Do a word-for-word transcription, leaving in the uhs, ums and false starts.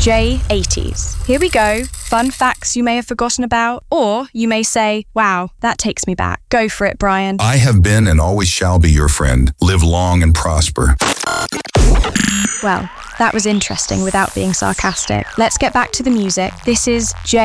J eighties. Here we go. Fun facts you may have forgotten about, or you may say, wow, that takes me back. Go for it, Brian. I have been and always shall be your friend. Live long and prosper. Well, that was interesting without being sarcastic. Let's get back to the music. This is J